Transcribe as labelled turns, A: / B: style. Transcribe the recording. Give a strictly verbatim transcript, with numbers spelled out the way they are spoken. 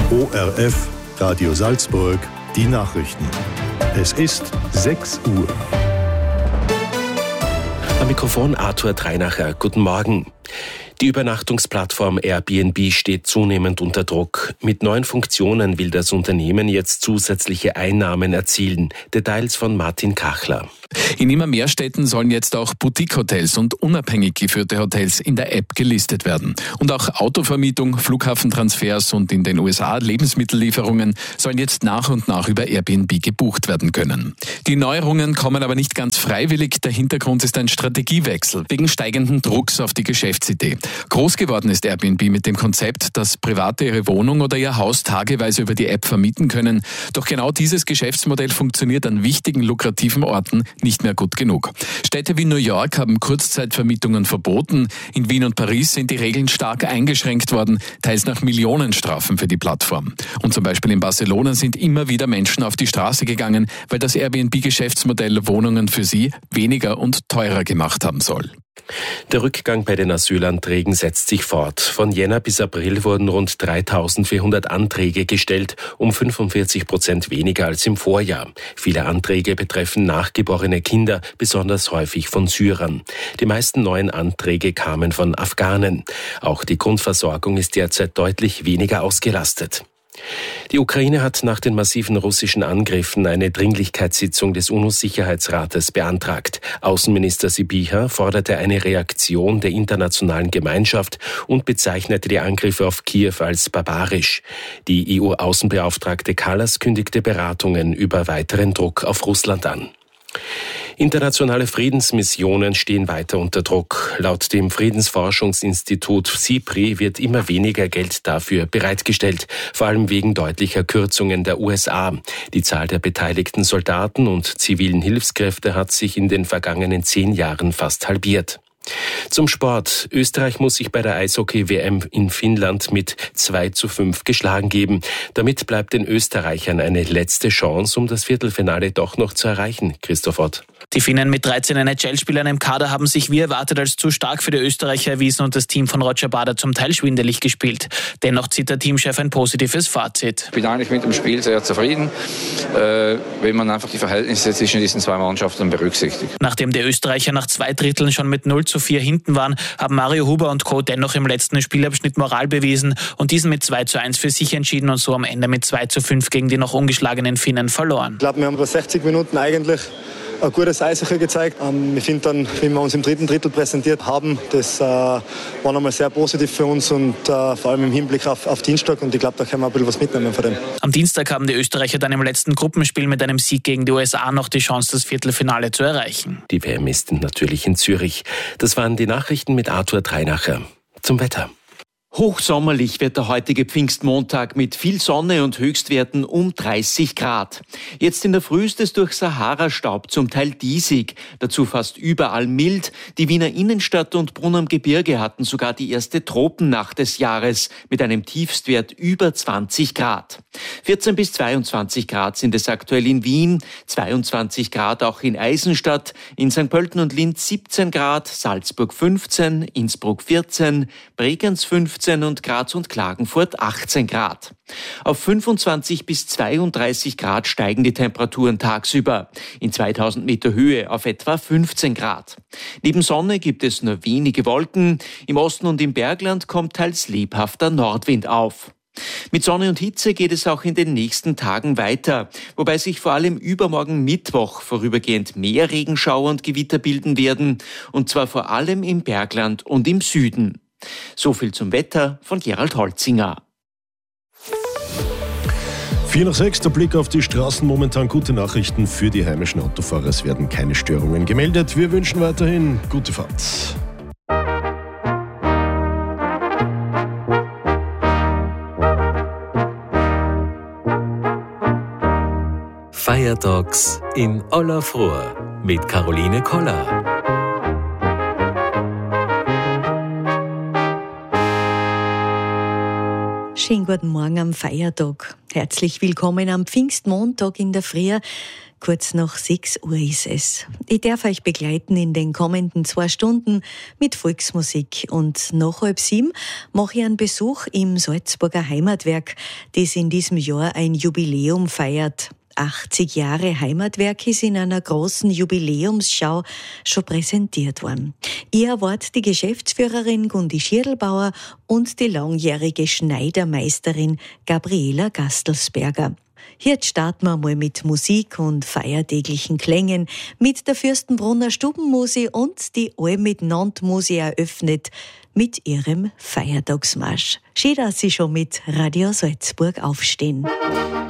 A: O R F, Radio Salzburg, die Nachrichten. Es ist sechs Uhr.
B: Am Mikrofon Arthur Dreinacher. Guten Morgen. Die Übernachtungsplattform Airbnb steht zunehmend unter Druck. Mit neuen Funktionen will das Unternehmen jetzt zusätzliche Einnahmen erzielen. Details von Martin Kachler.
C: In immer mehr Städten sollen jetzt auch Boutique-Hotels und unabhängig geführte Hotels in der App gelistet werden. Und auch Autovermietung, Flughafentransfers und in den U S A Lebensmittellieferungen sollen jetzt nach und nach über Airbnb gebucht werden können. Die Neuerungen kommen aber nicht ganz freiwillig. Der Hintergrund ist ein Strategiewechsel wegen steigenden Drucks auf die Geschäftsidee. Groß geworden ist Airbnb mit dem Konzept, dass Private ihre Wohnung oder ihr Haus tageweise über die App vermieten können. Doch genau dieses Geschäftsmodell funktioniert an wichtigen, lukrativen Orten nicht mehr gut genug. Städte wie New York haben Kurzzeitvermietungen verboten. In Wien und Paris sind die Regeln stark eingeschränkt worden, teils nach Millionenstrafen für die Plattform. Und zum Beispiel in Barcelona sind immer wieder Menschen auf die Straße gegangen, weil das Airbnb-Geschäftsmodell Wohnungen für sie weniger und teurer gemacht haben soll.
B: Der Rückgang bei den Asylanträgen setzt sich fort. Von Jänner bis April wurden rund dreitausendvierhundert Anträge gestellt, um fünfundvierzig Prozent weniger als im Vorjahr. Viele Anträge betreffen nachgeborene Kinder, besonders häufig von Syrern. Die meisten neuen Anträge kamen von Afghanen. Auch die Grundversorgung ist derzeit deutlich weniger ausgelastet. Die Ukraine hat nach den massiven russischen Angriffen eine Dringlichkeitssitzung des UNO-Sicherheitsrates beantragt. Außenminister Sybiha forderte eine Reaktion der internationalen Gemeinschaft und bezeichnete die Angriffe auf Kiew als barbarisch. Die E U-Außenbeauftragte Kallas kündigte Beratungen über weiteren Druck auf Russland an. Internationale Friedensmissionen stehen weiter unter Druck. Laut dem Friedensforschungsinstitut SIPRI wird immer weniger Geld dafür bereitgestellt, vor allem wegen deutlicher Kürzungen der U S A. Die Zahl der beteiligten Soldaten und zivilen Hilfskräfte hat sich in den vergangenen zehn Jahren fast halbiert. Zum Sport. Österreich muss sich bei der Eishockey-W M in Finnland mit zwei zu fünf geschlagen geben. Damit bleibt den Österreichern eine letzte Chance, um das Viertelfinale doch noch zu erreichen. Christoph Ott.
D: Die Finnen mit dreizehn N H L-Spielern im Kader haben sich wie erwartet als zu stark für die Österreicher erwiesen und das Team von Roger Bader zum Teil schwindelig gespielt. Dennoch zieht der Teamchef ein positives Fazit.
E: Ich bin eigentlich mit dem Spiel sehr zufrieden, äh, wenn man einfach die Verhältnisse zwischen diesen zwei Mannschaften berücksichtigt.
D: Nachdem die Österreicher nach zwei Dritteln schon mit null zu vier hinten waren, haben Mario Huber und Co. dennoch im letzten Spielabschnitt Moral bewiesen und diesen mit zwei zu eins für sich entschieden und so am Ende mit zwei zu fünf gegen die noch ungeschlagenen Finnen verloren.
F: Ich glaube, wir haben über sechzig Minuten eigentlich ein gutes Eishockey gezeigt. Ich finde dann, wie wir uns im dritten Drittel präsentiert haben, das äh, war nochmal sehr positiv für uns und äh, vor allem im Hinblick auf, auf Dienstag und ich glaube, da können wir ein bisschen was mitnehmen von dem.
D: Am Dienstag haben die Österreicher dann im letzten Gruppenspiel mit einem Sieg gegen die U S A noch die Chance, das Viertelfinale zu erreichen.
B: Die W M ist natürlich in Zürich. Das waren die Nachrichten mit Arthur Dreinacher. Zum Wetter.
G: Hochsommerlich wird der heutige Pfingstmontag mit viel Sonne und Höchstwerten um dreißig Grad. Jetzt in der Früh ist es durch Sahara-Staub zum Teil diesig, dazu fast überall mild. Die Wiener Innenstadt und Brunn am Gebirge hatten sogar die erste Tropennacht des Jahres mit einem Tiefstwert über zwanzig Grad. vierzehn bis zweiundzwanzig Grad sind es aktuell in Wien, zweiundzwanzig Grad auch in Eisenstadt, in Sankt Pölten und Linz siebzehn Grad, Salzburg fünfzehn, Innsbruck vierzehn, Bregenz fünfzehn und Graz und Klagenfurt achtzehn Grad. Auf fünfundzwanzig bis zweiunddreißig Grad steigen die Temperaturen tagsüber. In zweitausend Meter Höhe auf etwa fünfzehn Grad. Neben Sonne gibt es nur wenige Wolken. Im Osten und im Bergland kommt teils lebhafter Nordwind auf. Mit Sonne und Hitze geht es auch in den nächsten Tagen weiter, wobei sich vor allem übermorgen Mittwoch vorübergehend mehr Regenschauer und Gewitter bilden werden, und zwar vor allem im Bergland und im Süden. So viel zum Wetter von Gerald Holzinger.
A: vier nach sechs, der Blick auf die Straßen. Momentan gute Nachrichten für die heimischen Autofahrer. Es werden keine Störungen gemeldet. Wir wünschen weiterhin gute Fahrt.
H: Feiertags in aller Früh mit Caroline Koller.
I: Schönen guten Morgen am Feiertag. Herzlich willkommen am Pfingstmontag in der Früh. Kurz nach sechs Uhr ist es. Ich darf euch begleiten in den kommenden zwei Stunden mit Volksmusik. Und nach halb sieben mache ich einen Besuch im Salzburger Heimatwerk, das in diesem Jahr ein Jubiläum feiert. achtzig Jahre Heimatwerk ist in einer großen Jubiläumsschau schon präsentiert worden. Ich erwarte die Geschäftsführerin Gundi Schirlbauer und die langjährige Schneidermeisterin Gabriela Gastelsberger. Jetzt starten wir mal mit Musik und feiertäglichen Klängen mit der Fürstenbrunner Stubenmusik und die Alm mit Nantes-Musik eröffnet mit ihrem Feiertagsmarsch. Schön, dass Sie schon mit Radio Salzburg aufstehen.